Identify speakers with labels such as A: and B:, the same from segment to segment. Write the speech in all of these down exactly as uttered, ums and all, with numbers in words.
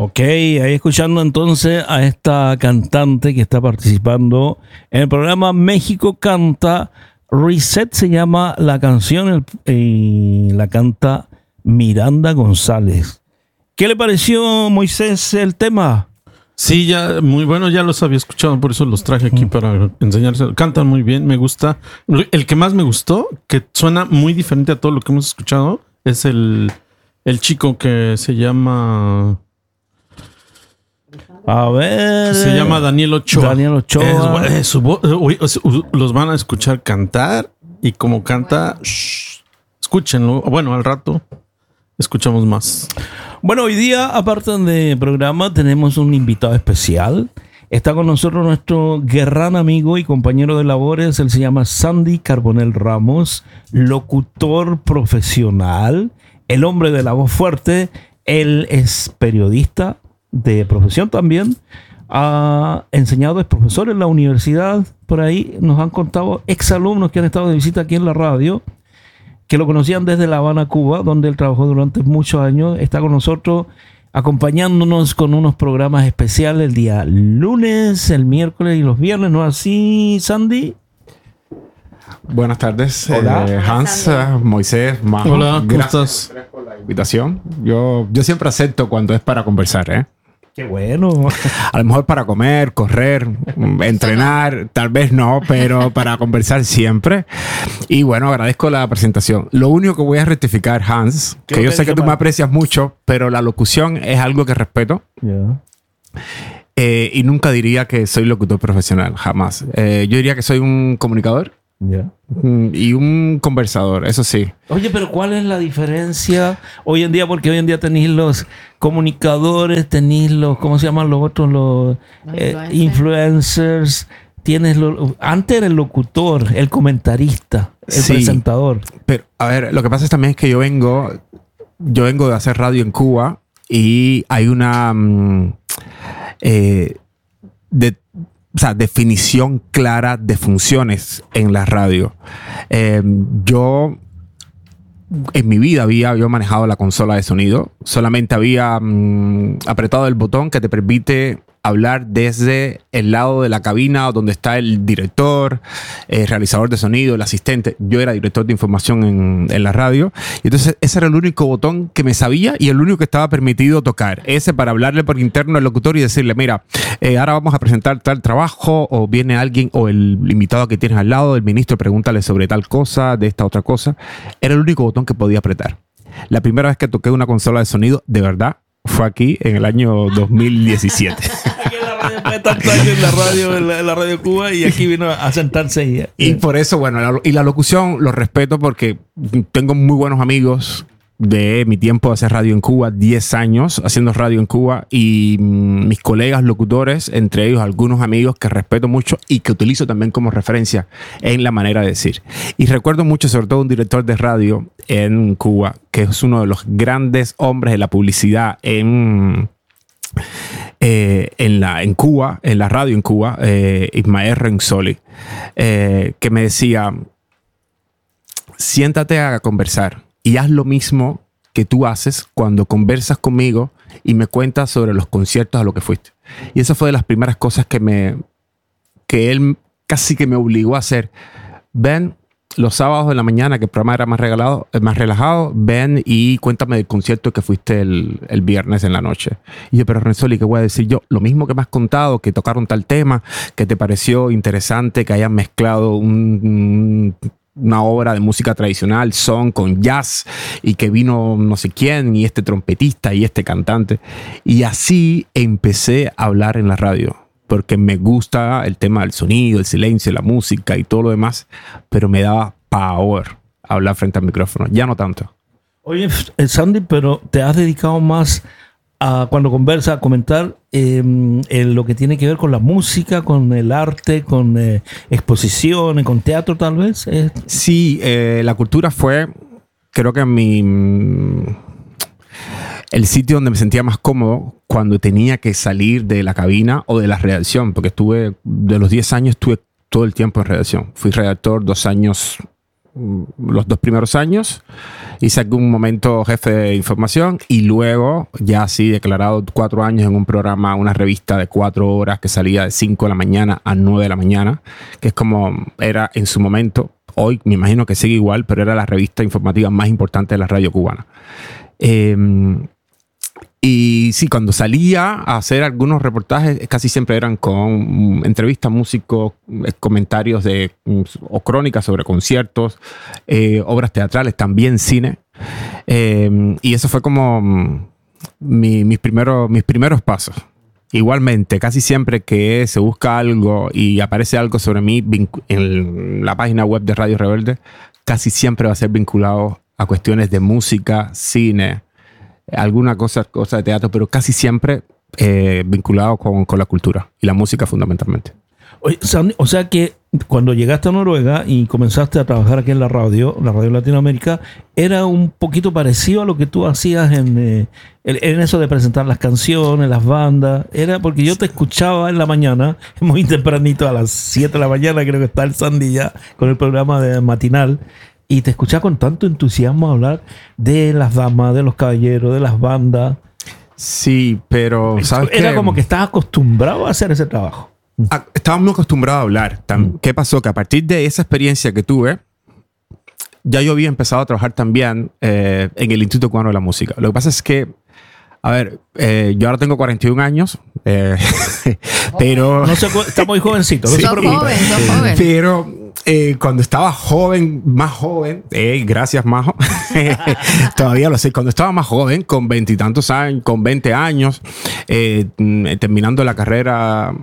A: Ok, ahí escuchando entonces a esta cantante que está participando en el programa México Canta. Reset se llama la canción y la canta Miranda González. ¿Qué le pareció, Moisés, el tema?
B: Sí, ya muy bueno, ya los había escuchado, por eso los traje aquí para enseñarse. Cantan muy bien, me gusta. El que más me gustó, que suena muy diferente a todo lo que hemos escuchado, es el, el chico que se llama...
A: A ver...
B: Se llama Daniel Ochoa.
A: Daniel Ochoa.
B: Es, es, su voz, los van a escuchar cantar y como canta, shh, escúchenlo. Bueno, al rato escuchamos más.
A: Bueno, hoy día, aparte de programa, tenemos un invitado especial. Está con nosotros nuestro gran amigo y compañero de labores. Él se llama Sandy Carbonell Ramos, locutor profesional, el hombre de la voz fuerte. Él es periodista de profesión también. Ha enseñado, es profesor en la universidad. Por ahí nos han contado exalumnos que han estado de visita aquí en la radio, que lo conocían desde La Habana, Cuba, donde él trabajó durante muchos años. Está con nosotros acompañándonos con unos programas especiales el día lunes, el miércoles y los viernes, ¿no es así, Sandy?
C: Buenas tardes,
A: Hola.
C: Eh, Hans, uh, Moisés, Majo.
B: Hola, ¿cómo
C: gracias,
B: estás?
C: gracias por la invitación. Yo, yo siempre acepto cuando es para conversar, ¿eh?
A: Qué bueno.
C: A lo mejor para comer, correr, entrenar, tal vez no, pero para conversar siempre. Y bueno, agradezco la presentación. Lo único que voy a rectificar, Hans, que yo sé que tú me aprecias mucho, pero la locución es algo que respeto.
A: Yeah.
C: Eh, y nunca diría que soy locutor profesional, jamás. Eh, yo diría que soy un comunicador.
A: Yeah.
C: Y un conversador, eso sí.
A: Oye, pero ¿cuál es la diferencia hoy en día? Porque hoy en día tenéis los comunicadores, tenéis los, ¿cómo se llaman los otros? Los eh, influencers. Tienes lo, antes era el locutor, el comentarista, el
C: sí,
A: presentador.
C: Pero, a ver, lo que pasa es también es que yo vengo, yo vengo de hacer radio en Cuba y hay una um, eh, de O sea, definición clara de funciones en la radio. Eh, yo, en mi vida había yo manejado la consola de sonido. Solamente había mm, apretado el botón que te permite hablar desde el lado de la cabina donde está el director, el realizador de sonido, el asistente. Yo era director de información en, en la radio. Y entonces ese era el único botón que me sabía y el único que estaba permitido tocar. Ese para hablarle por interno al locutor y decirle, mira, eh, ahora vamos a presentar tal trabajo, o viene alguien, o el invitado que tienes al lado, el ministro, pregúntale sobre tal cosa, de esta otra cosa. Era el único botón que podía apretar. La primera vez que toqué una consola de sonido, de verdad, fue aquí en el año dos mil diecisiete.
A: Aquí en la radio, fue tantos años en la radio, en la, en la radio Cuba, y aquí vino a sentarse ella.
C: Y por eso, bueno, la, y la locución lo respeto porque tengo muy buenos amigos de mi tiempo de hacer radio en Cuba, diez años haciendo radio en Cuba, y mm, mis colegas locutores, entre ellos algunos amigos que respeto mucho y que utilizo también como referencia en la manera de decir. Y recuerdo mucho, sobre todo, un director de radio en Cuba, que es uno de los grandes hombres de la publicidad en... Eh, en, la, en Cuba, en la radio en Cuba, eh, Ismael Renzoli, eh, que me decía, siéntate a conversar y haz lo mismo que tú haces cuando conversas conmigo y me cuentas sobre los conciertos a los que fuiste. Y esa fue de las primeras cosas que, me, que él casi que me obligó a hacer. Ven los sábados de la mañana, que el programa era más, regalado, más relajado, ven y cuéntame del concierto que fuiste el, el viernes en la noche. Y yo, pero Renzoli, ¿qué voy a decir yo? Lo mismo que me has contado, que tocaron tal tema, que te pareció interesante que hayan mezclado un, una obra de música tradicional, son, con jazz, y que vino no sé quién, y este trompetista, y este cantante. Y así empecé a hablar en la radio. Porque me gusta el tema del sonido, el silencio, la música y todo lo demás, pero me daba pavor hablar frente al micrófono. Ya no tanto.
A: Oye, Sandy, pero te has dedicado más a, cuando conversas, a comentar eh, en lo que tiene que ver con la música, con el arte, con eh, exposiciones, con teatro tal vez. ¿Eh?
C: Sí, eh, la cultura fue, creo que mi... el sitio donde me sentía más cómodo cuando tenía que salir de la cabina o de la redacción, porque estuve, de los diez años, estuve todo el tiempo en redacción. Fui redactor dos años los dos primeros años. Hice algún momento jefe de información y luego ya así declarado cuatro años en un programa, una revista de cuatro horas que salía de cinco de la mañana a nueve de la mañana, que es como era en su momento. Hoy me imagino que sigue igual, pero era la revista informativa más importante de la radio cubana. Eh, Y sí, cuando salía a hacer algunos reportajes, casi siempre eran con entrevistas, músicos, comentarios de, o crónicas sobre conciertos, eh, obras teatrales, también cine. Eh, y eso fue como mi, mis, primeros, mis primeros pasos. Igualmente, casi siempre que se busca algo y aparece algo sobre mí en la página web de Radio Rebelde, casi siempre va a ser vinculado a cuestiones de música, cine, alguna cosa, cosa de teatro, pero casi siempre eh, vinculado con, con la cultura y la música fundamentalmente.
A: Oye, Sandy, o sea que cuando llegaste a Noruega y comenzaste a trabajar aquí en la radio, la radio Latinoamérica, era un poquito parecido a lo que tú hacías en, eh, en eso de presentar las canciones, las bandas. Era porque yo te escuchaba en la mañana, muy tempranito, a las siete de la mañana, creo que está el Sandy ya con el programa de matinal. Y te escuchaba con tanto entusiasmo hablar de las damas, de los caballeros, de las bandas.
C: Sí, pero ¿sabes
A: Era
C: qué?
A: como que estabas acostumbrado a hacer ese trabajo.
C: Ah, estaba muy acostumbrado a hablar.
A: Mm.
C: ¿Qué pasó? Que a partir de esa experiencia que tuve, ya yo había empezado a trabajar también eh, en el Instituto Cubano de la Música. Lo que pasa es que, a ver, eh, yo ahora tengo cuarenta y un años, eh, pero...
A: No sé, está muy jovencito. No
C: Sí.
A: se
D: Sos
A: preocupe.
D: joven, sos joven.
C: Pero eh, cuando estaba joven, más joven, eh, gracias Majo, todavía lo sé, cuando estaba más joven, con veintitantos años, con veinte años, eh, terminando la carrera,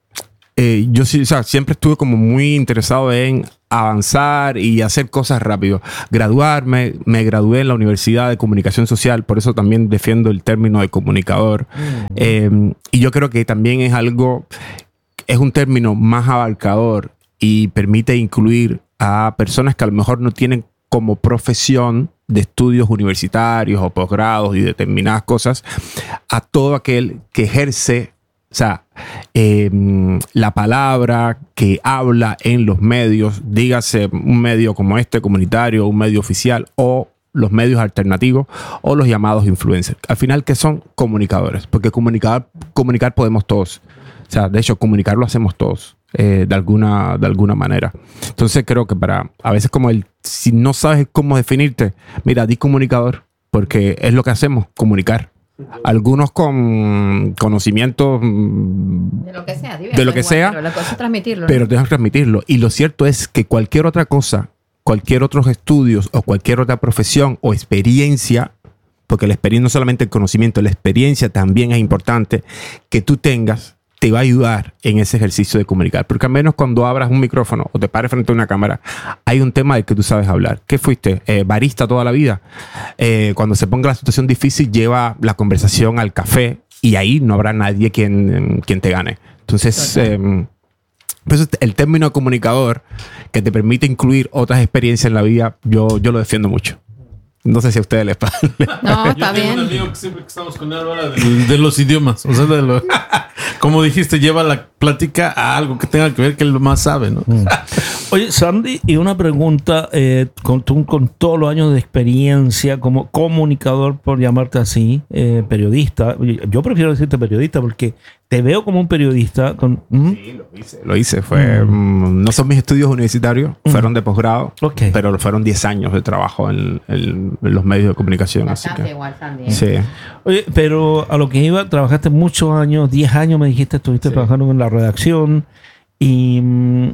C: eh, yo sí, o sea, siempre estuve como muy interesado en avanzar y hacer cosas rápido. Graduarme, me gradué en la Universidad de Comunicación Social, por eso también defiendo el término de comunicador. Mm. Eh, y yo creo que también es algo, es un término más abarcador y permite incluir a personas que a lo mejor no tienen como profesión de estudios universitarios o posgrados y determinadas cosas, a todo aquel que ejerce, o sea, eh, la palabra, que habla en los medios, dígase un medio como este, comunitario, un medio oficial o los medios alternativos o los llamados influencers. Al final, ¿qué son? Comunicadores, porque comunicar, comunicar podemos todos. O sea, de hecho, comunicar lo hacemos todos. Eh, de alguna de alguna manera. Entonces creo que para a veces como el si no sabes cómo definirte, mira, di comunicador, porque es lo que hacemos, comunicar. Algunos con conocimientos
D: de lo que sea,
C: de lo que
D: igual,
C: sea,
D: pero la cosa es transmitirlo, ¿no?
C: pero dejan transmitirlo. Y lo cierto es que cualquier otra cosa, cualquier otros estudios o cualquier otra profesión o experiencia, porque la experiencia no solamente el conocimiento, la experiencia también es importante que tú tengas, te va a ayudar en ese ejercicio de comunicar. Porque al menos cuando abras un micrófono o te pares frente a una cámara, hay un tema del que tú sabes hablar. ¿Qué fuiste? Eh, barista toda la vida. Eh, cuando se ponga la situación difícil, lleva la conversación al café y ahí no habrá nadie quien, quien te gane. Entonces, eh, pues el término comunicador que te permite incluir otras experiencias en la vida, yo, yo lo defiendo mucho. No sé si a ustedes les pasa.
D: No,
B: Yo
D: está
B: tengo
D: bien.
B: un amigo que siempre que estamos con él habla de, de los idiomas. O sea, de lo, como dijiste, lleva la plática a algo que tenga que ver que él más sabe, ¿no?
A: Mm. Oye, Sandy, y una pregunta, eh, con, tú, con todos los años de experiencia como comunicador, por llamarte así, eh, periodista. Yo prefiero decirte periodista porque te veo como un periodista. Con, ¿mm?
C: Sí, lo hice. Lo hice. Fue, mm. No son mis estudios universitarios, mm. fueron de posgrado,
A: okay.
C: pero fueron diez años de trabajo en, en, en los medios de comunicación.
D: Bastante
C: así que,
D: igual también.
C: sí.
A: Oye, pero a lo que iba, trabajaste muchos años, diez años me dijiste, estuviste sí. trabajando en la redacción y mmm,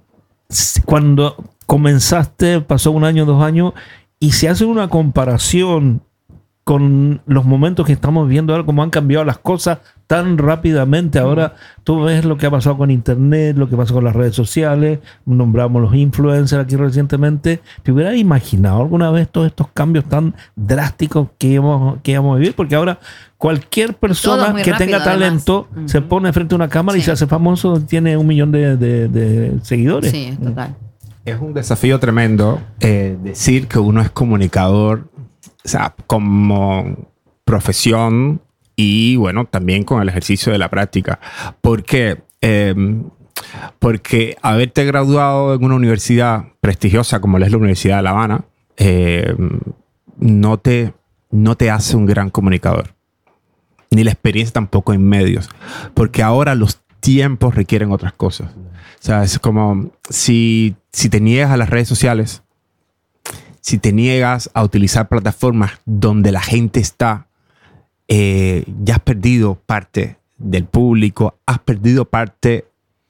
A: cuando comenzaste, pasó un año, dos años, y se hace una comparación con los momentos que estamos viendo ahora, cómo han cambiado las cosas tan rápidamente. Ahora tú ves lo que ha pasado con internet, lo que pasó con las redes sociales, nombramos los influencers aquí recientemente. ¿Te hubieras imaginado alguna vez todos estos cambios tan drásticos que íbamos, que íbamos a vivir? Porque ahora cualquier persona que rápido, tenga talento uh-huh. se pone frente a una cámara sí. y se hace famoso, tiene un millón de, de, de seguidores.
D: Sí, total.
C: Es un desafío tremendo eh, decir que uno es comunicador, o sea, como profesión y, bueno, también con el ejercicio de la práctica. Porque eh, Porque haberte graduado en una universidad prestigiosa como es la Universidad de La Habana, eh, no, te, no te hace un gran comunicador. Ni la experiencia tampoco en medios. Porque ahora los tiempos requieren otras cosas. O sea, es como si, si te niegas a las redes sociales, si te niegas a utilizar plataformas donde la gente está, eh, ya has perdido parte del público, has perdido parte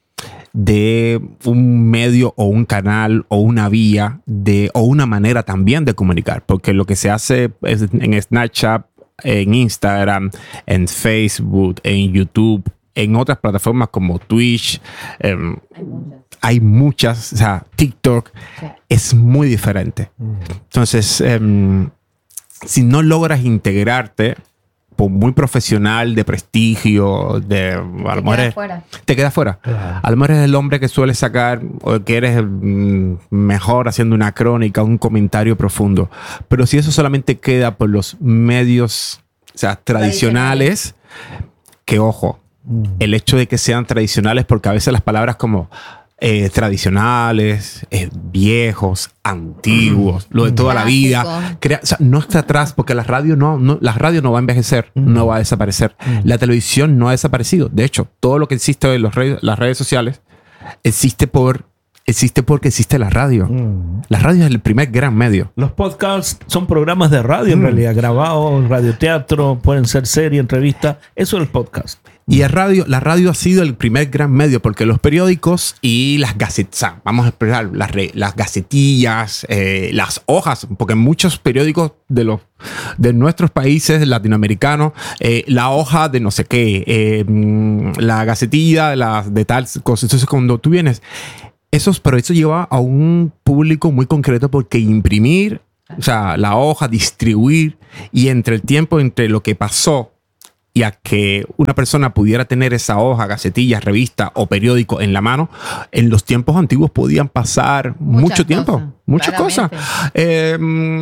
C: de un medio o un canal o una vía de, o una manera también de comunicar. Porque lo que se hace es en Snapchat, en Instagram, en Facebook, en YouTube, en otras plataformas como Twitch, eh, hay muchas, o sea, TikTok, sí. Es muy diferente. Mm. Entonces, eh, si no logras integrarte, por muy profesional, de prestigio, de, a lo mejor eres, te quedas fuera. Claro. A lo mejor eres el hombre que suele sacar, o que eres mm, mejor haciendo una crónica, un comentario profundo. Pero si eso solamente queda por los medios, o sea, tradicionales, que ojo, mm. el hecho de que sean tradicionales, porque a veces las palabras como eh, tradicionales, eh, viejos, antiguos, mm. lo de toda Clásico. La vida, crea, o sea, no está atrás, porque la radio no, no, la radio no va a envejecer, mm. no va a desaparecer. Mm. La televisión no ha desaparecido. De hecho, todo lo que existe en los redes, las redes sociales existe por Existe porque existe la radio. Mm. La radio es el primer gran medio.
A: Los podcasts son programas de radio en mm. realidad, grabados, radioteatro, pueden ser serie, entrevista. Eso es el podcast.
C: Y el radio, la radio ha sido el primer gran medio porque los periódicos y las gacetas, vamos a expresar, las, las gacetillas, eh, las hojas, porque en muchos periódicos de, los, de nuestros países latinoamericanos, eh, la hoja de no sé qué, eh, la gacetilla de, la, de tal cosa. Entonces, cuando tú vienes... Esos, pero eso lleva a un público muy concreto porque imprimir, o sea, la hoja, distribuir y entre el tiempo entre lo que pasó y a que una persona pudiera tener esa hoja, gacetilla, revista o periódico en la mano, en los tiempos antiguos podían pasar muchas mucho tiempo, cosas, muchas cosas. Eh,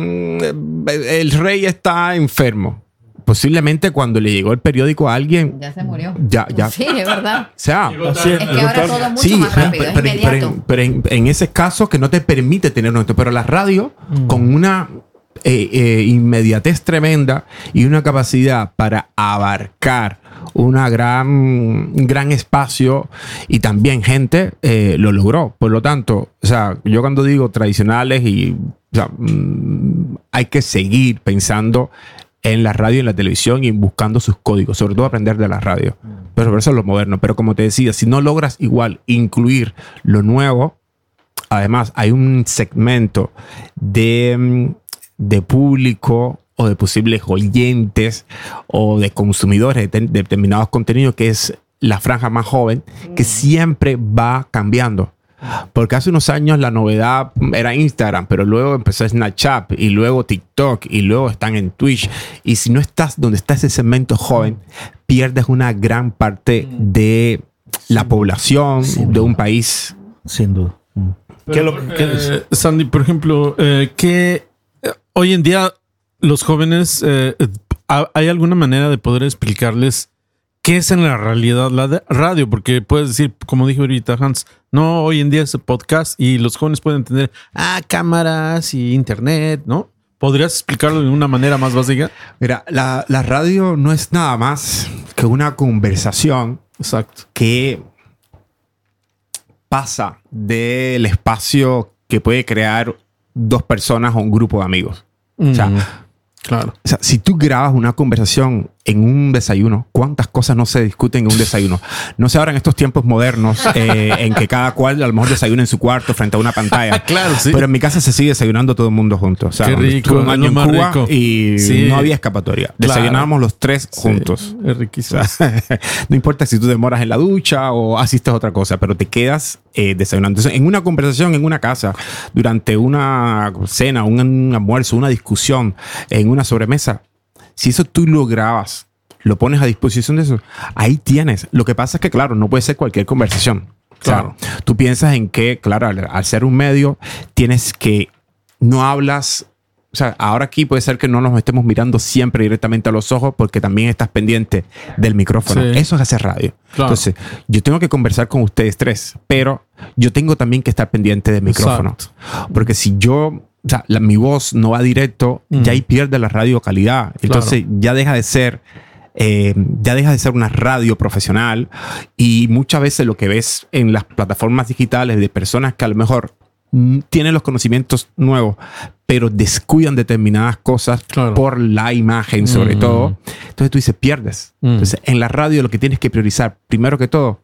C: el rey está enfermo. Posiblemente cuando le llegó el periódico a alguien...
D: Ya se murió.
C: Ya, ya.
D: Sí, es verdad.
C: O sea...
D: Es que ahora todo mucho sí, más rápido, pero, es
C: pero,
D: inmediato.
C: Pero, en, pero en, en ese caso que no te permite tener esto. Pero la radio, mm. con una eh, eh, inmediatez tremenda y una capacidad para abarcar una gran, un gran espacio y también gente, eh, lo logró. Por lo tanto, o sea, yo cuando digo tradicionales y... O sea, mm, hay que seguir pensando... en la radio y en la televisión y buscando sus códigos, sobre todo aprender de la radio. Pero por eso es lo moderno. Pero como te decía, si no logras igual incluir lo nuevo, además hay un segmento de, de público o de posibles oyentes o de consumidores de, de determinados contenidos que es la franja más joven, que siempre va cambiando. Porque hace unos años la novedad era Instagram, pero luego empezó Snapchat y luego TikTok y luego están en Twitch. Y si no estás donde está ese segmento joven, pierdes una gran parte de la población de un país.
A: Sin duda.
B: ¿Qué lo, qué eh, Sandy, por ejemplo, eh, que eh, hoy en día los jóvenes, eh, ¿hay alguna manera de poder explicarles qué es en la realidad la radio? Porque puedes decir, como dijo ahorita Hans, no, hoy en día es podcast y los jóvenes pueden tener ah, cámaras y internet, ¿no? ¿Podrías explicarlo de una manera más básica?
C: Mira, la, la radio no es nada más que una conversación.
B: Exacto.
C: Que pasa del espacio que puede crear dos personas o un grupo de amigos. Mm, o sea,
B: claro.
C: O sea, si tú grabas una conversación en un desayuno, ¿cuántas cosas no se discuten en un desayuno? No sé ahora en estos tiempos modernos eh, en que cada cual a lo mejor desayuna en su cuarto frente a una pantalla.
B: Claro, sí.
C: Pero en mi casa se sigue desayunando todo el mundo juntos. O sea,
B: qué rico.
C: Estuve un año en Cuba
B: rico.
C: Y sí. No había escapatoria. Claro. Desayunábamos los tres juntos.
B: Sí, es riquísimo.
C: O sea, no importa si tú demoras en la ducha o asistes a otra cosa, pero te quedas eh, desayunando. Entonces, en una conversación, en una casa, durante una cena, un, un almuerzo, una discusión, en una sobremesa, si eso tú lo grabas, lo pones a disposición de eso, ahí tienes. Lo que pasa es que, claro, no puede ser cualquier conversación. Claro. O sea, tú piensas en que, claro, al, al ser un medio, tienes que, no hablas, o o sea, ahora aquí puede ser que no nos estemos mirando siempre directamente a los ojos porque también estás pendiente del micrófono. Sí. Eso es hacer radio. Claro. Entonces, yo tengo que conversar con ustedes tres, pero yo tengo también que estar pendiente del micrófono. Exacto. Porque si yo, o sea, la, mi voz no va directo, mm. ya ahí pierde la radio calidad. Entonces, claro. ya deja de ser... Eh, ya deja de ser una radio profesional y muchas veces lo que ves en las plataformas digitales de personas que a lo mejor mm, tienen los conocimientos nuevos pero descuidan determinadas cosas claro. por la imagen sobre mm. todo, entonces tú dices pierdes. Mm. Entonces en la radio lo que tienes que priorizar primero que todo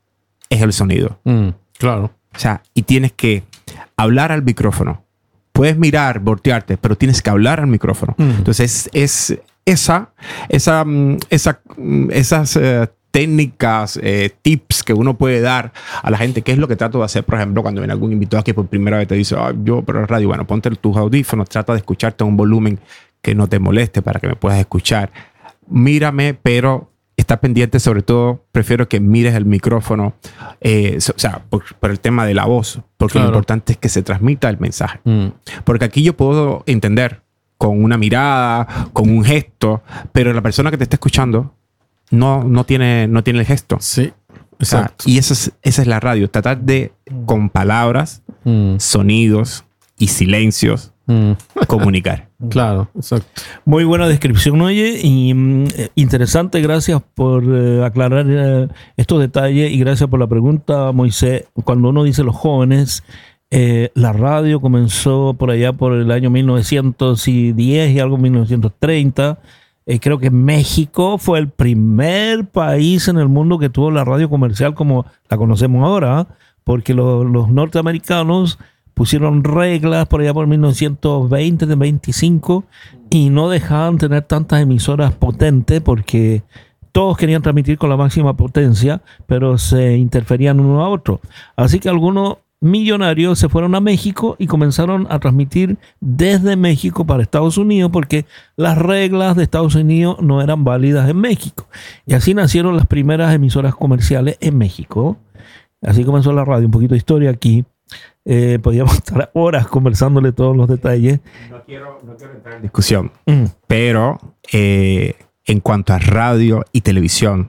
C: es el sonido.
B: Mm. Claro.
C: O sea, y tienes que hablar al micrófono. Puedes mirar, voltearte, pero tienes que hablar al micrófono. Mm. Entonces es, es esa, esa, esa, esas uh, técnicas, eh, tips que uno puede dar a la gente, que es lo que trato de hacer, por ejemplo, cuando viene algún invitado que por primera vez te dice, oh, yo, pero el radio, bueno, ponte tus audífonos, trata de escucharte a un volumen que no te moleste para que me puedas escuchar. Mírame, pero está pendiente, sobre todo, prefiero que mires el micrófono, eh, o sea, por, por el tema de la voz, porque claro. lo importante es que se transmita el mensaje. Mm. Porque aquí yo puedo entender con una mirada, con un gesto, pero la persona que te está escuchando no, no, tiene, no tiene el gesto.
B: Sí, exacto.
C: O sea, y eso es, esa es la radio, tratar de, con palabras, mm. sonidos y silencios, mm. comunicar.
B: Claro, exacto.
A: Muy buena descripción, oye, y mm, interesante. Gracias por eh, aclarar eh, estos detalles y gracias por la pregunta, Moisés. Cuando uno dice los jóvenes, eh, la radio comenzó por allá por el año mil novecientos diez y algo mil novecientos treinta. Eh, creo que México fue el primer país en el mundo que tuvo la radio comercial como la conocemos ahora, ¿eh? Porque lo, los norteamericanos pusieron reglas por allá por mil novecientos veinte, veinticinco y no dejaban tener tantas emisoras potentes porque todos querían transmitir con la máxima potencia, pero se interferían uno a otro. Así que algunos millonarios se fueron a México y comenzaron a transmitir desde México para Estados Unidos porque las reglas de Estados Unidos no eran válidas en México. Y así nacieron las primeras emisoras comerciales en México. Así comenzó la radio. Un poquito de historia aquí. Eh, podríamos estar horas conversándole todos los detalles.
C: No quiero, no quiero entrar en discusión, mm. pero eh, en cuanto a radio y televisión,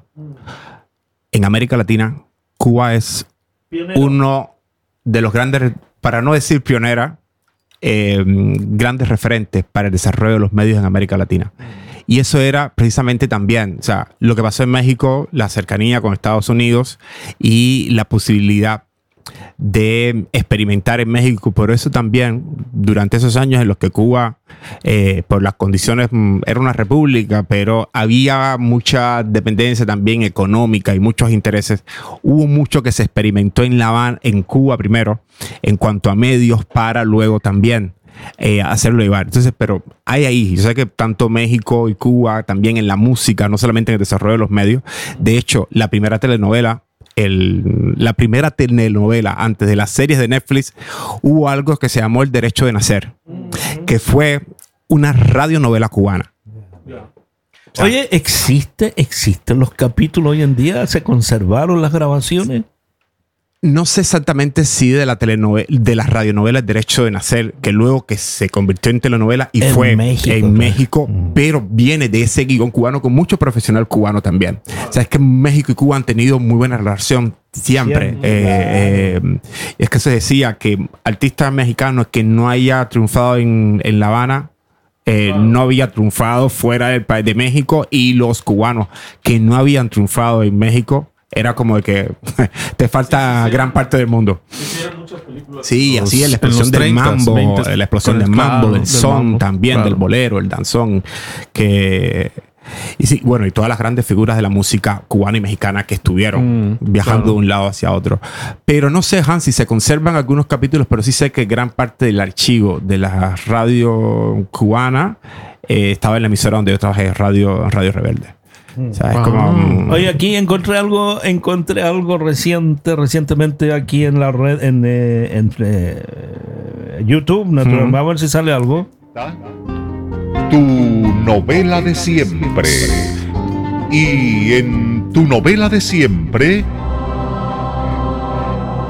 C: en América Latina, Cuba es Pionero. uno de los grandes, para no decir pionera, eh, grandes referentes para el desarrollo de los medios en América Latina. Y eso era precisamente también, o sea, lo que pasó en México, la cercanía con Estados Unidos y la posibilidad de experimentar en México. Por eso también, durante esos años en los que Cuba, eh, por las condiciones, era una república, pero había mucha dependencia también económica y muchos intereses. Hubo mucho que se experimentó en La Habana, en Cuba primero, en cuanto a medios, para luego también eh, hacerlo llevar. Entonces, pero hay ahí, yo sé que tanto México y Cuba, también en la música, no solamente en el desarrollo de los medios. De hecho, la primera telenovela El, la primera telenovela antes de las series de Netflix, hubo algo que se llamó El Derecho de Nacer, que fue una radionovela cubana.
A: O sea, oye, ¿existe, existen los capítulos hoy en día? ¿Se conservaron las grabaciones?
C: No sé exactamente si de la telenovela, de las radionovelas El Derecho de Nacer, que luego que se convirtió en telenovela y en fue México, en México, mm. pero viene de ese guión cubano con mucho profesional cubano también. O sea, es que México y Cuba han tenido muy buena relación siempre. siempre. Eh, eh, es que se decía que artistas mexicanos que no haya triunfado en, en La Habana, Eh, wow. no había triunfado fuera del país de México, y los cubanos que no habían triunfado en México era como de que te falta sí, sí, sí. gran parte del mundo. Sí, así es la explosión del mambo, veinte, la explosión del mambo, del, del son mambo, también, claro. del bolero, el danzón, que y sí, bueno, y todas las grandes figuras de la música cubana y mexicana que estuvieron mm, viajando claro. de un lado hacia otro. Pero no sé, Hans, si se conservan algunos capítulos, pero sí sé que gran parte del archivo de la radio cubana eh, estaba en la emisora donde yo trabajé, Radio, Radio Rebelde. O sea, es como, um,
A: oye, aquí encontré algo, encontré algo reciente, recientemente aquí en la red, en, eh, en eh, YouTube, naturalmente. Mm. Vamos a ver si sale algo.
E: Tu novela de siempre. Y en tu novela de siempre,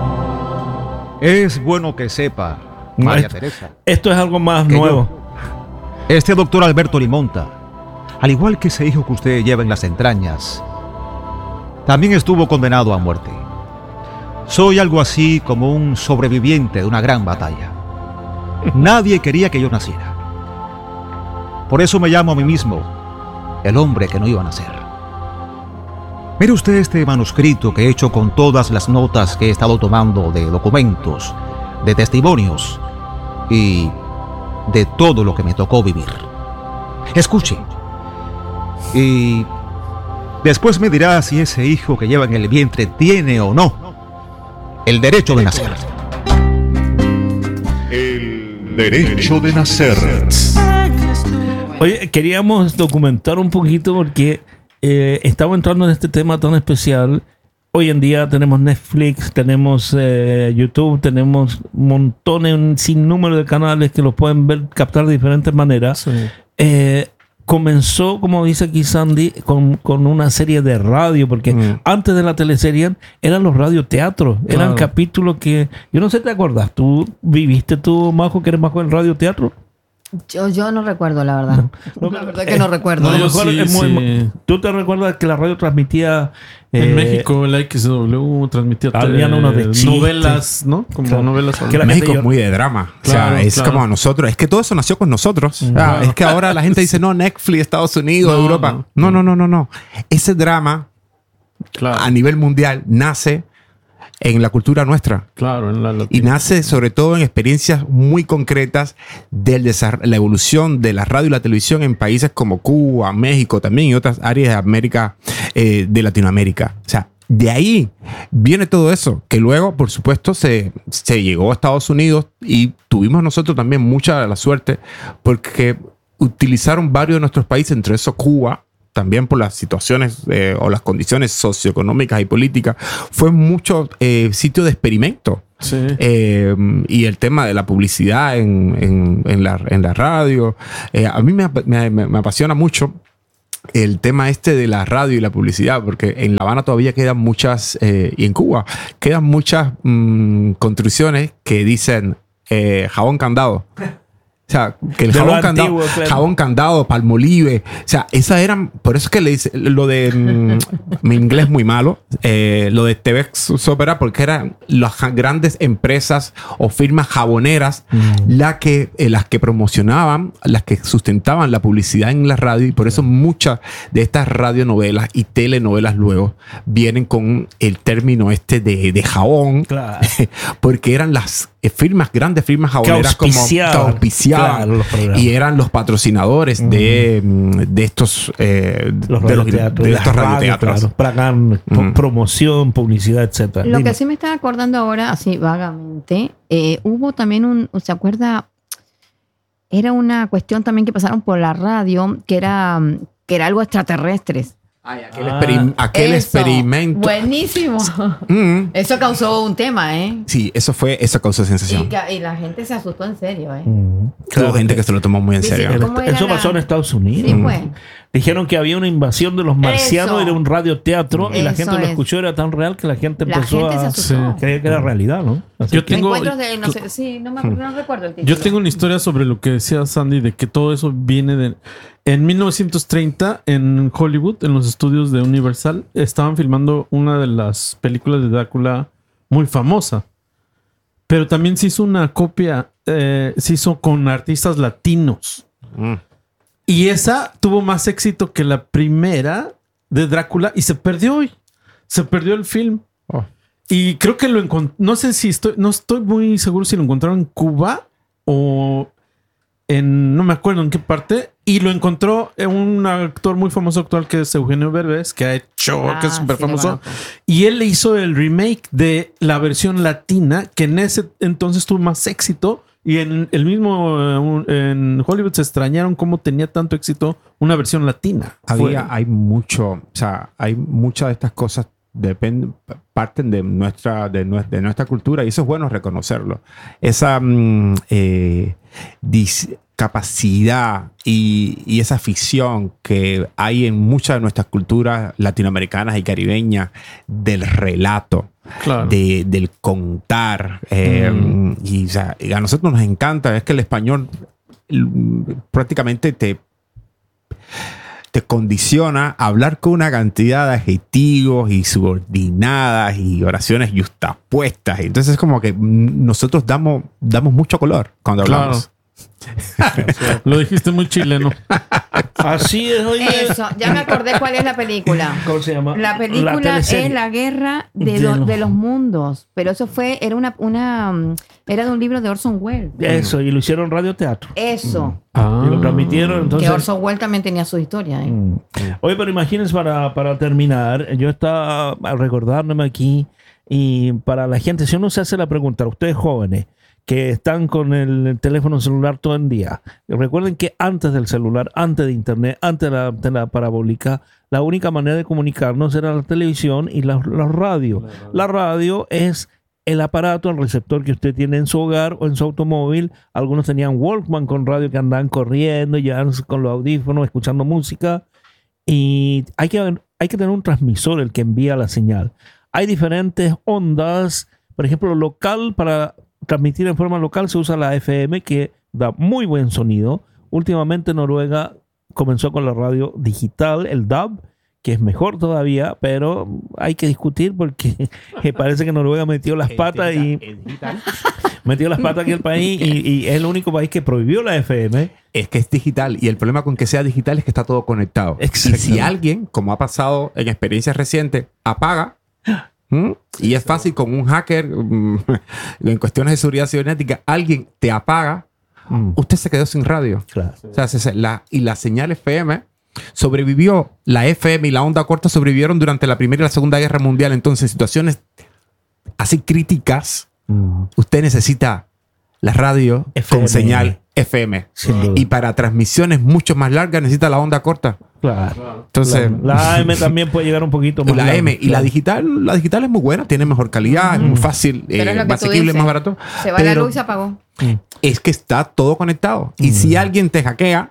F: es bueno que sepa, María Teresa.
A: Esto es algo más nuevo.
F: Este doctor Alberto Limonta, al igual que ese hijo que usted lleva en las entrañas, también estuvo condenado a muerte. Soy algo así como un sobreviviente de una gran batalla. Nadie quería que yo naciera. Por eso me llamo a mí mismo el hombre que no iba a nacer. Mire usted este manuscrito que he hecho con todas las notas que he estado tomando de documentos, de testimonios y de todo lo que me tocó vivir. Escuche. Y después me dirá si ese hijo que lleva en el vientre tiene o no el derecho de nacer.
E: El derecho de nacer.
A: Oye, queríamos documentar un poquito porque eh, estamos entrando en este tema tan especial. Hoy en día tenemos Netflix, tenemos eh, YouTube, tenemos montones, un sinnúmero de canales que los pueden ver, captar de diferentes maneras. Sí. Eh, comenzó, como dice aquí Sandy, con, con una serie de radio, porque mm. antes de la teleserie eran los radioteatros, claro. Eran capítulos que, yo no sé, ¿te acuerdas? ¿Tú viviste tú, Majo, que eres Majo del radioteatro?
D: Yo, yo no recuerdo, la verdad. No, la verdad que no recuerdo.
B: No, yo sí,
A: es muy,
B: sí.
A: ¿Tú te recuerdas que la radio transmitía...
B: En
A: eh,
B: México la X W transmitía
A: habían
B: tele,
A: unos de
B: novelas, ¿no? Como
A: claro.
B: novelas.
C: Que la México es muy de drama. Claro, o sea, es claro. como a nosotros. Es que todo eso nació con nosotros. Claro. Ah, es que ahora la gente dice, no, Netflix, Estados Unidos, no, Europa. No, no, no, no, no. Ese drama claro. a nivel mundial nace en la cultura nuestra.
B: Claro, en la latina.
C: Y nace sobre todo en experiencias muy concretas de la evolución de la radio y la televisión en países como Cuba, México también y otras áreas de América, eh, de Latinoamérica. O sea, de ahí viene todo eso, que luego, por supuesto, se, se llegó a Estados Unidos y tuvimos nosotros también mucha la suerte porque utilizaron varios de nuestros países, entre esos Cuba, también por las situaciones eh, o las condiciones socioeconómicas y políticas, fue mucho eh, sitio de experimento. Sí. Eh, y el tema de la publicidad en, en, en, la, en la radio. Eh, a mí me, me, me apasiona mucho el tema este de la radio y la publicidad, porque en La Habana todavía quedan muchas, eh, y en Cuba, quedan muchas mmm, construcciones que dicen eh, jabón candado. O sea, que el jabón candado, antiguo, claro. jabón candado, Palmolive. O sea, esas eran... Por eso es que le dice lo de... Mmm, mi inglés muy malo. Eh, lo de T V Sopera, porque eran las grandes empresas o firmas jaboneras mm. la que, eh, las que promocionaban, las que sustentaban la publicidad en la radio. Y por eso muchas de estas radionovelas y telenovelas luego vienen con el término este de, de jabón. Claro. Porque eran las firmas, grandes firmas jaboneras como que auspiciaban. Claro, y eran los patrocinadores uh-huh. de, de estos eh, los de, los, de, de estos radioteatros.
A: Claro, para ganar uh-huh. promoción, publicidad, etcétera.
D: Lo
A: Dime.
D: que sí me estaba acordando ahora, así vagamente, eh, hubo también un, ¿se acuerda? Era una cuestión también que pasaron por la radio, que era, que era algo extraterrestres.
C: Ay, aquel, ah, experim- aquel
D: eso,
C: experimento.
D: Buenísimo.
C: Mm.
D: Eso causó un tema, ¿eh?
C: Sí, eso fue, eso causó sensación.
D: Y, que, y la gente se asustó en serio, ¿eh?
C: Mm. Claro, Hubo gente que se lo tomó muy en serio.
A: Eso pasó la... en Estados Unidos.
D: Sí, pues.
A: Dijeron que había una invasión de los marcianos
D: eso.
A: y de un radioteatro
D: Eso
A: y la gente lo
D: es.
A: escuchó, era tan real que la gente
D: la
A: empezó
D: gente
A: a
D: sí.
A: creer que era realidad, ¿no? Así
B: Yo
A: que...
B: tengo,
D: de, no sé, sí, no, me, no recuerdo el título.
B: Yo tengo una historia sobre lo que decía Sandy, de que todo eso viene de... En mil novecientos treinta, en Hollywood, en los estudios de Universal, estaban filmando una de las películas de Drácula muy famosa. Pero también se hizo una copia, eh, se hizo con artistas latinos. Mm. Y esa tuvo más éxito que la primera de Drácula y se perdió hoy. Se perdió el film. Oh. Y creo que lo encontré. No sé si estoy, no estoy muy seguro si lo encontraron en Cuba o en, no me acuerdo en qué parte. Y lo encontró un actor muy famoso actual que es Eugenio Derbez, que ha hecho, ah, que es súper sí, famoso. Y él le hizo el remake de la versión latina, que en ese entonces tuvo más éxito. Y en el mismo en Hollywood se extrañaron cómo tenía tanto éxito una versión latina.
C: Había, hay mucho, o sea, hay muchas de estas cosas dependen, parten de nuestra, de, nuestra, de nuestra cultura y eso es bueno reconocerlo. Esa mm, eh, discapacidad y, y esa ficción que hay en muchas de nuestras culturas latinoamericanas y caribeñas del relato. Claro. De, del contar. Eh, mm. Y o sea, a nosotros nos encanta. Es que el español l- prácticamente te, te condiciona a hablar con una cantidad de adjetivos y subordinadas y oraciones yuxtapuestas. Entonces es como que mm, nosotros damos, damos mucho color cuando hablamos.
B: Lo dijiste muy chileno.
A: Así es, oye.
D: Eso, ya me acordé cuál es la película.
A: ¿Cómo se llama?
D: La película
A: teleserie.
D: es La Guerra de,
A: De
D: lo-
A: los-
D: de los Mundos. Pero eso fue, era una, una, mm, era de un libro de Orson Welles.
A: Eso, y lo hicieron radioteatro.
D: Eso.
B: Ah.
A: Y lo transmitieron, entonces...
D: que Orson Welles también tenía su historia. ¿eh?
A: Mm. Oye, pero imagínense para, para terminar, yo estaba recordándome aquí y para la gente, si uno se hace la pregunta, ustedes jóvenes que están con el teléfono celular todo el día, recuerden que antes del celular, antes de internet, antes de la, de la parabólica, la única manera de comunicarnos era la televisión y la, la radio. La radio es el aparato, el receptor que usted tiene en su hogar o en su automóvil. Algunos tenían Walkman con radio que andaban corriendo, ya con los audífonos, escuchando música. Y hay que, hay que tener un transmisor, el que envía la señal. Hay diferentes ondas. Por ejemplo, local, para transmitir en forma local se usa la F M, que da muy buen sonido. Últimamente Noruega comenzó con la radio digital, el D A B, que es mejor todavía, pero hay que discutir porque parece que Noruega metió las patas y metió las patas aquí el país y, y es el único país que prohibió la F M.
C: Es que es digital y el problema con que sea digital es que está todo conectado. Y si alguien, como ha pasado en experiencias recientes, apaga, ¿m? Y es fácil con un hacker, mm, en cuestiones de seguridad cibernética, alguien te apaga,
A: Mm.
C: usted se quedó sin radio.
A: Claro.
C: O sea, se- se- la, y la señal F M sobrevivió, la F M y la onda corta sobrevivieron durante la Primera y la Segunda Guerra Mundial. Entonces, en situaciones así críticas,
A: Mm.
C: usted necesita la radio
A: F M.
C: con señal F M.
A: Sin duda.
C: Y para transmisiones mucho más largas necesita la onda corta.
A: Claro.
C: Entonces,
A: La, la A M también puede llegar un poquito más.
C: la
A: larga,
C: M y la
A: claro.
C: digital, la digital es muy buena, tiene mejor calidad, es muy fácil,
D: Pero
C: eh,
D: es lo que
C: más
D: tú
C: asequible,
D: dices.
C: más barato.
D: Se va la
C: Pero
D: luz y se apagó.
C: es que está todo conectado. Y si alguien te hackea,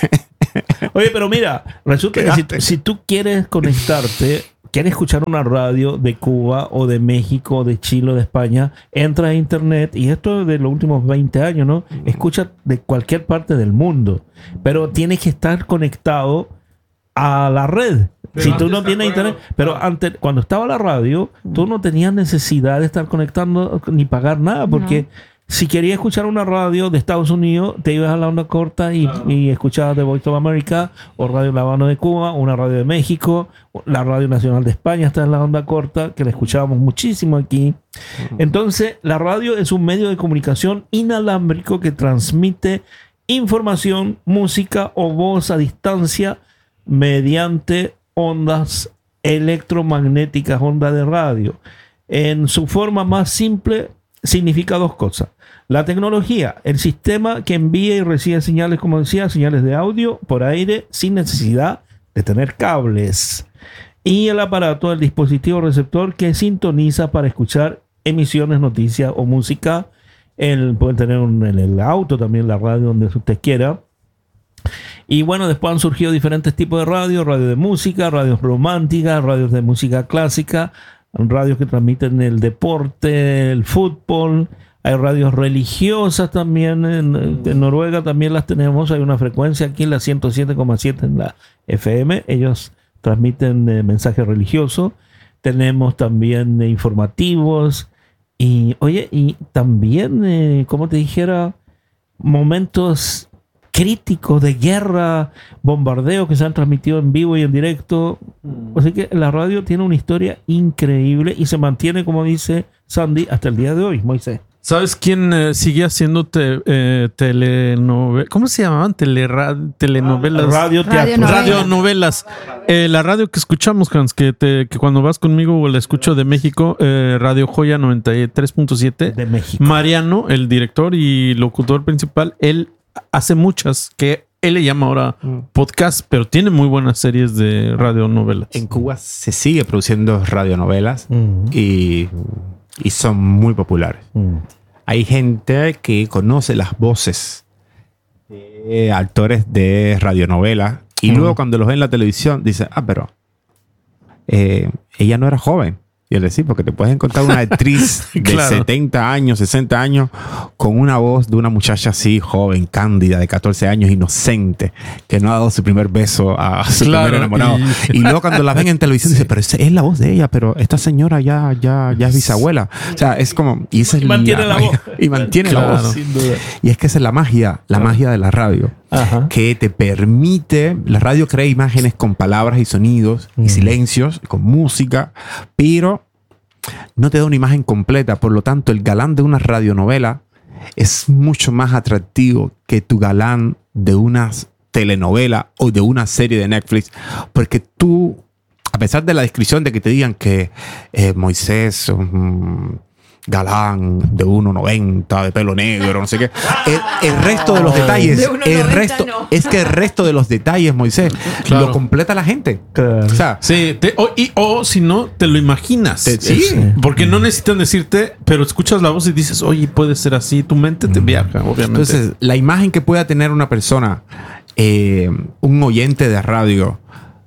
A: Oye, pero mira, resulta que si,
C: Quedaste.
A: si tú quieres conectarte, quieres escuchar una radio de Cuba o de México, o de Chile o de España, entra a internet y esto es de los últimos veinte años, ¿no? Escucha de cualquier parte del mundo, pero tienes que estar conectado a la red. Si tú no tienes internet, pero antes, cuando estaba la radio, tú no tenías necesidad de estar conectando ni pagar nada, porque si querías escuchar una radio de Estados Unidos, te ibas a la onda corta y, y escuchabas The Voice of America o Radio La Habana de Cuba, una radio de México, la Radio Nacional de España, está en la onda corta, que la escuchábamos muchísimo aquí. Entonces, la radio es un medio de comunicación inalámbrico que transmite información, música o voz a distancia mediante ondas electromagnéticas, ondas de radio. En su forma más simple, significa dos cosas. La tecnología, el sistema que envía y recibe señales, como decía, señales de audio por aire sin necesidad de tener cables. Y el aparato, el dispositivo receptor que sintoniza para escuchar emisiones, noticias o música. El, pueden tener un- en el auto también la radio donde usted quiera. Y bueno, después han surgido diferentes tipos de radio, radio de música, radios románticas, radios de música clásica, radios que transmiten el deporte, el fútbol. Hay radios religiosas también, en, en Noruega también las tenemos. Hay una frecuencia aquí, la ciento siete coma siete en la F M. Ellos transmiten eh, mensajes religiosos. Tenemos también eh, informativos. Y oye, y también, eh, como te dijera, momentos críticos de guerra, bombardeos que se han transmitido en vivo y en directo. Así que la radio tiene una historia increíble y se mantiene, como dice Sandy, hasta el día de hoy, Moisés.
B: ¿Sabes quién eh, sigue haciendo te, eh, telenovelas? ¿Cómo se llamaban? Telera- telenovelas.
A: Radio teatro.
D: Radionovela.
B: Radionovelas. Eh, la radio que escuchamos, Hans, que, te, que cuando vas conmigo la escucho de México, eh, Radio Joya noventa y tres punto siete.
A: De México.
B: Mariano, el director y locutor principal, él hace muchas que él le llama ahora podcast, pero tiene muy buenas series de radionovelas.
C: en Cuba se sigue produciendo radionovelas
A: Mm,
C: y, y son muy populares.
A: mm.
C: Hay gente que conoce las voces de actores de radionovela y
A: Mm.
C: luego cuando los ve en la televisión dice, ah, pero eh, ella no era joven. Y él decía, porque te puedes encontrar una actriz de
B: Claro.
C: setenta años, sesenta años, con una voz de una muchacha así, joven, cándida, de catorce años, inocente, que no ha dado su primer beso a su
B: Claro,
C: primer enamorado.
B: y-
C: Y, luego cuando la ven en televisión, dice, pero esa es la voz de ella, pero esta señora ya, ya, ya es bisabuela. O sea, es como... Y esa es
A: Mantiene la
C: magia.
A: voz.
C: Y mantiene
B: Claro.
C: la voz.
A: Sin duda.
C: Y es que esa es la magia, la magia de la radio.
A: Ajá.
C: Que te permite, la radio crea imágenes con palabras y sonidos y silencios, con música, pero no te da una imagen completa. Por lo tanto, el galán de una radionovela es mucho más atractivo que tu galán de una telenovela o de una serie de Netflix, porque tú, a pesar de la descripción de que te digan que eh, Moisés, um, galán de uno noventa, de pelo negro, no sé qué, el, el resto de los detalles,
D: De uno
C: el
D: noventa
C: resto,
D: no.
C: es que el resto de los detalles, Moisés,
B: Claro.
C: lo completa la gente.
A: Claro.
C: O sea,
B: Sí, te- o, y- o si no, te lo imaginas.
C: Te- sí.
B: Porque no necesitan decirte, pero escuchas la voz y dices, oye, puede ser así. Tu mente te viaja, obviamente.
C: entonces, la imagen que pueda tener una persona, eh, un oyente de radio,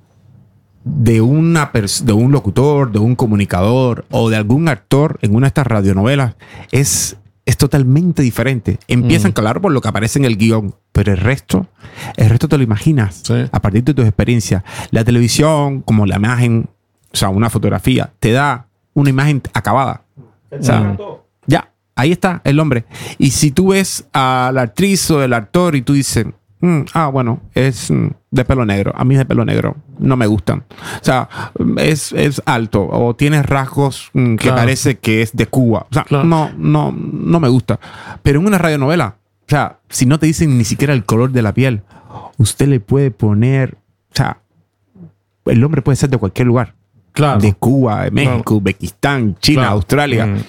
C: de, una pers- de un locutor, de un comunicador o de algún actor en una de estas radionovelas es, es totalmente diferente. Empiezan,
B: Mm.
C: claro, por lo que aparece en el guión, pero el resto, el resto te lo imaginas
B: Sí.
C: a partir de tus experiencias. La televisión, como la imagen, o sea, una fotografía, te da una imagen acabada. O sea, ya, ahí está el hombre. Y si tú ves a la actriz o el actor y tú dices, "Mm, ah, bueno, es mm, de pelo negro. A mí de pelo negro no me gustan. O sea, es, es alto o tiene rasgos mm, que
B: Claro.
C: parece que es de Cuba. O sea,
B: Claro.
C: no, no, no me gusta. Pero en una radionovela, o sea, si no te dicen ni siquiera el color de la piel, usted le puede poner, o sea, el hombre puede ser de cualquier lugar.
B: claro.
C: De Cuba, de México, Uzbekistán, China,
B: Claro.
C: Australia.
B: Mm.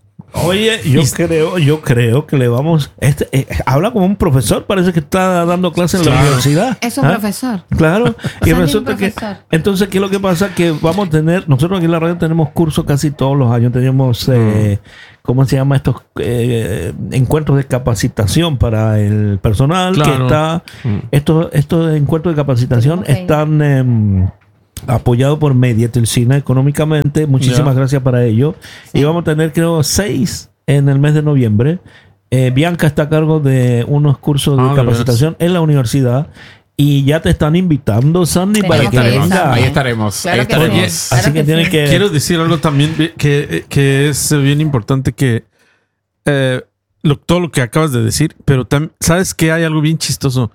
A: Oye, yo creo, yo creo que le vamos. Este, eh, habla como un profesor, parece que está dando clases en la
B: Claro.
A: universidad.
D: Es un
A: ¿Ah?
D: profesor.
A: Claro. Y
D: Sandy, un
A: resulta que.
D: profesor.
A: Entonces, ¿qué es lo que pasa? Que vamos a tener. Nosotros aquí en la radio tenemos cursos casi todos los años. Tenemos. Eh, ¿Cómo se llama? Estos eh, encuentros de capacitación para el personal.
B: Claro.
A: Que está. Estos, estos encuentros de capacitación
D: Ok.
A: están. em, apoyado por Media Telcina económicamente. Muchísimas
B: Ya.
A: gracias para ello. Y vamos a tener, creo, seis en el mes de noviembre. Eh, Bianca está a cargo de unos cursos de
B: Ah, de
A: capacitación en la universidad. Y ya te están invitando, Sandy,
D: Tenemos
A: para que
D: que ir,
A: venga.
D: Sandy.
C: Ahí estaremos.
D: Claro
C: ahí
D: que
C: estaremos.
B: Oye,
D: sí.
A: Así
D: Claro
A: que tienen
D: sí.
A: que.
B: Quiero decir algo también bi- que, que es bien importante que eh, lo- todo lo que acabas de decir, pero tam- sabes que hay algo bien chistoso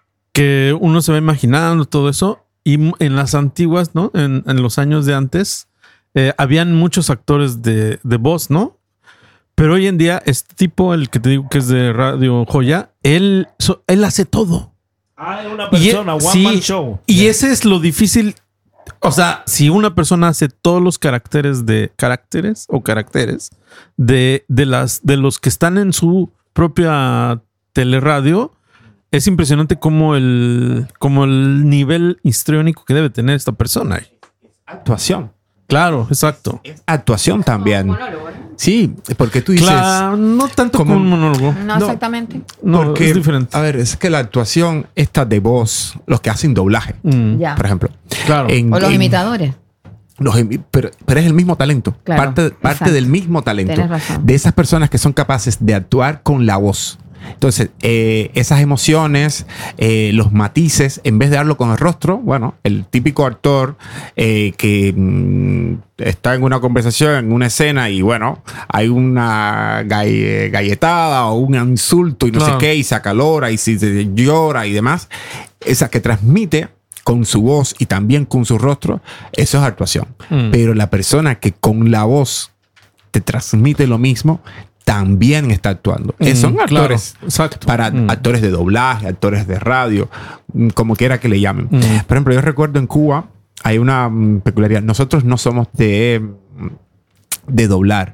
B: que uno se va imaginando todo eso y m- en las antiguas, ¿no? En, en los años de antes eh, habían muchos actores de, de voz, ¿no? Pero hoy en día este tipo, el que te digo que es de Radio Joya, él, so- él hace todo.
A: Ah, es una
B: Y e-
A: persona, one
B: sí,
A: man show.
B: Y ese es lo difícil. O sea, si una persona hace todos los caracteres de caracteres o caracteres de, de las de los que están en su propia teleradio, es impresionante como el, como el nivel histriónico que debe tener esta persona.
C: Actuación.
B: Claro, exacto.
C: Actuación también. Sí, porque tú dices.
B: Claro, no tanto
C: como-
B: como un monólogo.
D: No,
C: No.
D: exactamente.
B: No,
C: porque,
B: es diferente.
C: A ver, es que la actuación esta de voz, los que hacen doblaje,
B: Mm,
D: Ya.
C: por ejemplo.
B: Claro.
C: en-
D: O los
C: en-
D: imitadores.
C: los imi- pero, pero es el mismo talento.
D: Claro,
C: parte parte
D: exacto.
C: del mismo talento.
D: Tienes razón.
C: De esas personas que son capaces de actuar con la voz. Entonces, eh, esas emociones, eh, los matices, en vez de darlo con el rostro, bueno, el típico actor eh, que mm, está en una conversación, en una escena, y bueno, hay una galle- galletada o un insulto y no
B: Claro.
C: sé qué, y se acalora y se, se llora y demás. Esa que transmite con su voz y también con su rostro, eso es actuación.
B: Mm.
C: Pero la persona que con la voz te transmite lo mismo, también está actuando. Eh,
B: Mm,
C: Son
B: claro,
C: actores.
B: exacto.
C: Para
B: Mm.
C: actores de doblaje, actores de radio, mm, como quiera que le llamen.
B: Mm.
C: Por ejemplo, yo recuerdo en Cuba hay una mm, peculiaridad. Nosotros no somos de, mm, de doblar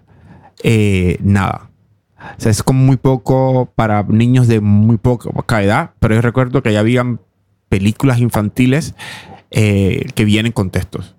C: eh, nada. O sea, es como muy poco para niños de muy poca edad, pero yo recuerdo que ya habían películas infantiles eh, que vienen con textos.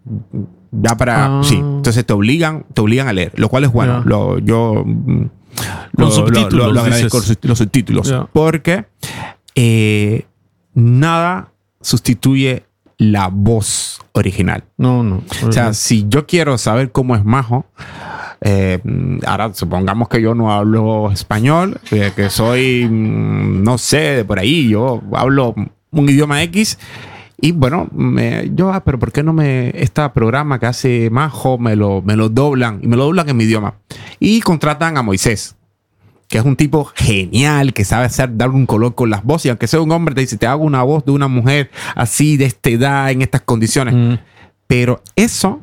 C: Ya para...
B: Ah.
C: Sí. Entonces te obligan, te obligan a leer, lo cual es bueno.
B: Ya.
C: Lo, yo... mm,
B: Con
C: lo-
B: subtítulos,
C: lo- lo agradezco,
B: dices.
C: los subtítulos.
B: Ya.
C: Porque eh, nada sustituye la voz original.
B: No, no.
C: O sea, si yo quiero saber cómo es Majo, eh, ahora supongamos que yo no hablo español, eh, que soy, no sé, de por ahí, yo hablo un idioma X. Y bueno, me, yo, ah, pero ¿por qué no me, este programa que hace Majo, me lo, me lo doblan, y me lo doblan en mi idioma? Y contratan a Moisés, que es un tipo genial, que sabe hacer, dar un color con las voces. Y aunque sea un hombre, te dice, te hago una voz de una mujer así, de esta edad, en estas condiciones.
B: Mm.
C: Pero eso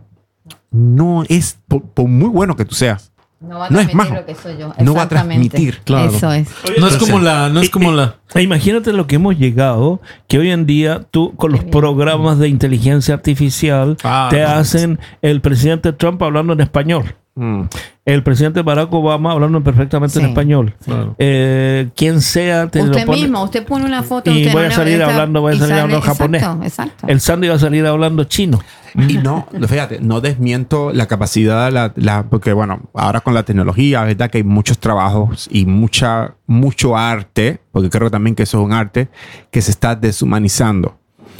C: no es, por, por muy bueno que tú seas,
D: No va a
C: no es
D: transmitir
C: Majo.
D: lo que soy yo.
C: No va a
D: Exactamente.
C: transmitir.
B: Claro.
D: Eso es.
B: No es como la, no es como la.
A: E imagínate lo que hemos llegado, que hoy en día tú con los programas de inteligencia artificial
B: Ah,
A: te
B: no.
A: hacen el presidente Trump hablando en español,
C: Mm.
A: el presidente Barack Obama hablando perfectamente en
D: Sí.
A: español.
B: Claro.
A: Eh, quien sea te
D: Usted
A: lo pone-
D: mismo, usted pone una foto.
A: y
D: usted
A: voy
D: no
A: a
D: le-
A: salir
D: está-
A: hablando, voy a
D: y
A: salir
D: sale-
A: hablando japonés.
D: Exacto, exacto.
A: El Sandy va a salir hablando chino.
C: Y no, fíjate, no desmiento la capacidad, la, la- porque bueno, ahora con la tecnología, verdad que hay muchos trabajos y mucha, mucho arte, porque creo también que eso es un arte, que se está deshumanizando.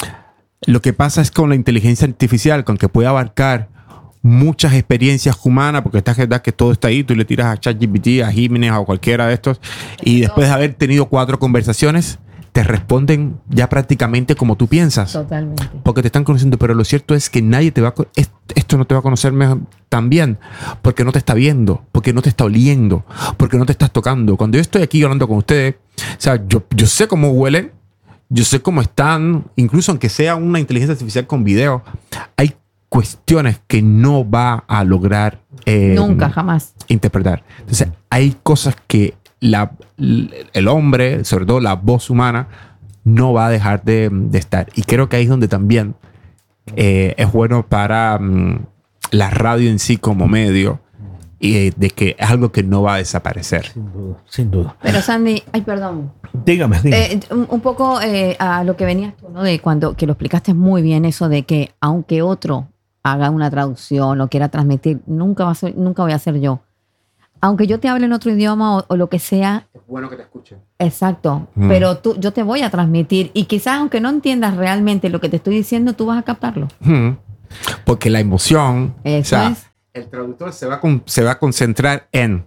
C: Lo que pasa es con la inteligencia artificial, con que puede abarcar muchas experiencias humanas, porque está verdad que todo está ahí, tú le tiras a ChatGPT, a Jiménez o a cualquiera de estos, y después de haber tenido cuatro conversaciones, te responden ya prácticamente como tú piensas.
D: Totalmente.
C: Porque te están conociendo, pero lo cierto es que nadie te va a... co- es- Esto no te va a conocer mejor- tan bien, porque no te está viendo, porque no te está oliendo, porque no te estás tocando. Cuando yo estoy aquí hablando con ustedes, o sea, yo, yo sé cómo huelen, yo sé cómo están, incluso aunque sea una inteligencia artificial con video, hay cuestiones que no va a lograr eh,
D: Nunca, jamás.
C: interpretar. Entonces, hay cosas que la, el hombre, sobre todo la voz humana, no va a dejar de, de estar. Y creo que ahí es donde también eh, es bueno para um, la radio en sí como medio, y eh, de que es algo que no va a desaparecer.
A: Sin duda, sin duda.
D: Pero Sandy, ay, perdón.
A: Dígame, dígame.
D: Eh, un, un poco eh, a lo que venías tú, ¿no? De cuando, que lo explicaste muy bien, eso de que aunque otro haga una traducción o quiera transmitir, nunca, va a ser, nunca voy a ser yo. Aunque yo te hable en otro idioma o, o lo que sea,
C: Es bueno que te escuchen.
D: exacto,
C: Mm.
D: pero tú, yo te voy a transmitir y quizás aunque no entiendas realmente lo que te estoy diciendo, tú vas a captarlo.
C: Hmm. Porque la emoción,
D: Eso
C: o sea,
D: es.
C: el traductor se va a, con- se va a concentrar en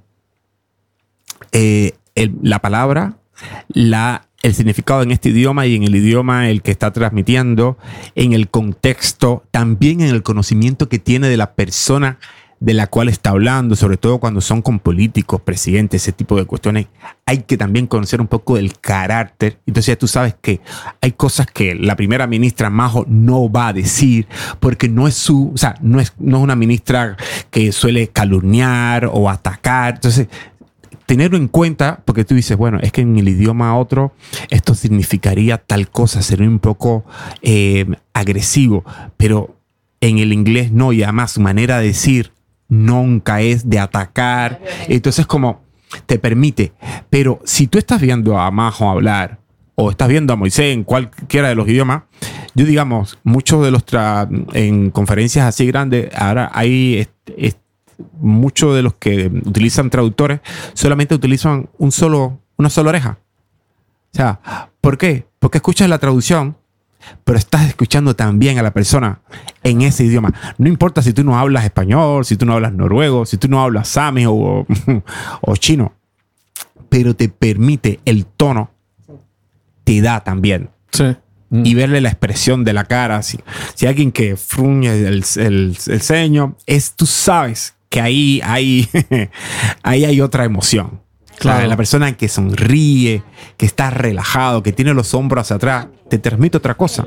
C: eh, el- la palabra, la, el significado en este idioma y en el idioma el que está transmitiendo, en el contexto, también en el conocimiento que tiene de la persona de la cual está hablando, sobre todo cuando son con políticos, presidentes, ese tipo de cuestiones. Hay que también conocer un poco del carácter. Entonces ya tú sabes que hay cosas que la primera ministra Majo no va a decir porque no es su, o sea, no es, no es una ministra que suele calumniar o atacar. Entonces, tenerlo en cuenta, porque tú dices, bueno, es que en el idioma otro esto significaría tal cosa, sería un poco eh, agresivo, pero en el inglés no, y además su manera de decir nunca es de atacar. Entonces como te permite, pero si tú estás viendo a Majo hablar o estás viendo a Moisés en cualquiera de los idiomas, yo digamos, muchos de los tra- en conferencias así grandes, ahora hay est- est- muchos de los que utilizan traductores solamente utilizan un solo, una sola oreja. O sea, ¿por qué? Porque escuchas la traducción, pero estás escuchando también a la persona en ese idioma. No importa si tú no hablas español, si tú no hablas noruego, si tú no hablas sami o, o chino, pero te permite el tono, te da también.
B: Sí.
C: Y verle la expresión de la cara. Si, si alguien que fruñe el, el, el ceño, es, tú sabes que ahí hay, ahí hay otra emoción. Claro. La, la persona que sonríe, que está relajado, que tiene los hombros hacia atrás, te transmite otra cosa.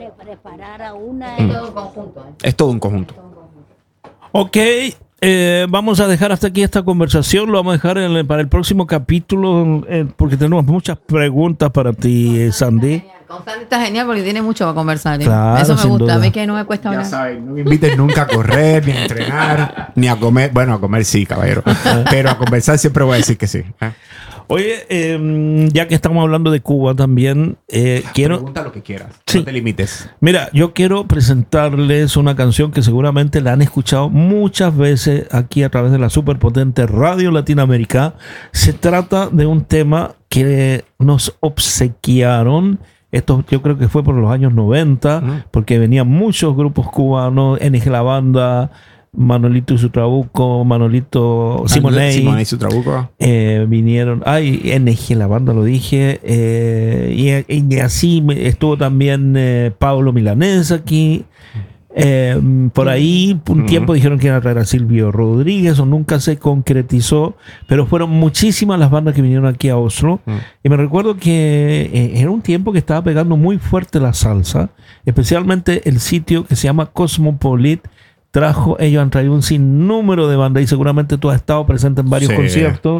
D: Es todo un conjunto. ¿eh?
C: Es todo un conjunto.
A: Ok, eh, vamos a dejar hasta aquí esta conversación. Lo vamos a dejar en el- para el próximo capítulo eh, porque tenemos muchas preguntas para ti, eh, Sandy.
D: Con Sandy está genial porque tiene mucho para conversar. ¿eh?
A: Claro,
D: Eso me
A: sin
D: gusta.
A: duda.
D: A mí que no me cuesta
C: Ya
D: hablar.
C: saben, no me inviten nunca a correr, ni a entrenar, ni a comer. Bueno, a comer sí, caballero. Pero a conversar siempre voy a decir que sí. ¿eh?
A: Oye, eh, ya que estamos hablando de Cuba también, eh, quiero...
C: Pregunta lo que quieras.
A: Sí.
C: No te limites.
A: Mira, yo quiero presentarles una canción que seguramente la han escuchado muchas veces aquí a través de la superpotente Radio Latinoamérica. Se trata de un tema que nos obsequiaron Esto yo creo que fue por los años noventa,
C: Ujú.
A: porque venían muchos grupos cubanos, N G La Banda, Manolito y su Trabuco, Manolito, Simonei,
C: Simonei y su Trabuco.
A: eh, vinieron, ay, N G La Banda lo dije, eh, y, y así me- estuvo también eh, Pablo Milanés aquí. Eh, por ahí un
C: Ujú.
A: tiempo dijeron que iban a traer a Silvio Rodríguez, o nunca se concretizó, pero fueron muchísimas las bandas que vinieron aquí a Oslo.
C: Mm.
A: Y me recuerdo que eh, era un tiempo que estaba pegando muy fuerte la salsa, especialmente el sitio que se llama Cosmopolit. Trajo, ellos han traído un sinnúmero de bandas y seguramente tú has estado presente en varios
C: Sí.
A: conciertos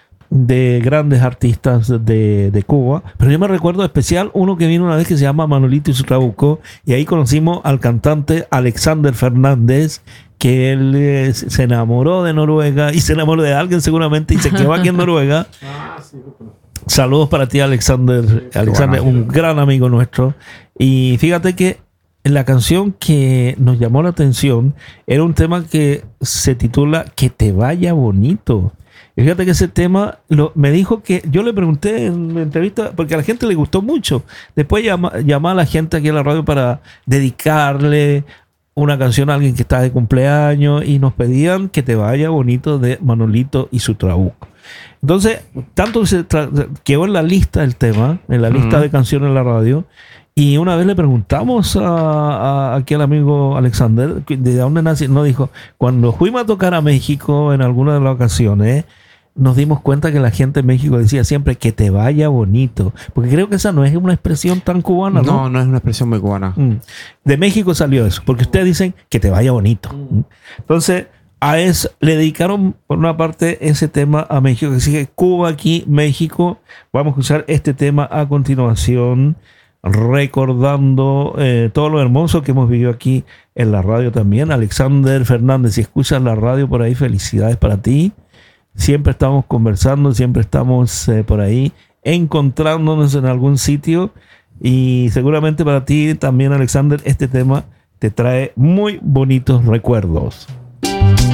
A: de grandes artistas de, de Cuba. Pero yo me recuerdo especial uno que vino una vez que se llama Manolito y su Trabuco, y ahí conocimos al cantante Alexander Fernández, que él eh, se enamoró de Noruega y se enamoró de alguien seguramente y se quedó aquí en Noruega. Saludos para ti, Alexander. Alexander,
C: bueno.
A: un gran amigo nuestro. Y fíjate que la canción que nos llamó la atención era un tema que se titula Que te vaya bonito. Y fíjate que ese tema lo, me dijo que yo le pregunté en la entrevista, porque a la gente le gustó mucho. Después llama, llamaba a la gente aquí en la radio para dedicarle una canción a alguien que está de cumpleaños y nos pedían Que te vaya bonito de Manolito y su Trabuco. Entonces, tanto se tra- quedó en la lista el tema, en la lista
C: Ujú.
A: de canciones en la radio. Y una vez le preguntamos a, a- aquí al amigo Alexander de dónde nació. Nos dijo, cuando fuimos a tocar a México en alguna de las ocasiones, nos dimos cuenta que la gente en México decía siempre Que te vaya bonito. Porque creo que esa no es una expresión tan cubana, ¿no?
C: No, no es una expresión muy cubana.
A: Mm. De México salió eso, porque ustedes dicen Que te vaya bonito. Mm. Entonces, a eso le dedicaron por una parte ese tema a México. Así que Cuba aquí, México. Vamos a escuchar este tema a continuación, recordando eh, todo lo hermoso que hemos vivido aquí en la radio también. Alexander Fernández, si escuchas la radio por ahí, felicidades para ti. Siempre estamos conversando, siempre estamos eh, por ahí encontrándonos en algún sitio, y seguramente para ti también, Alexander, este tema te trae muy bonitos recuerdos.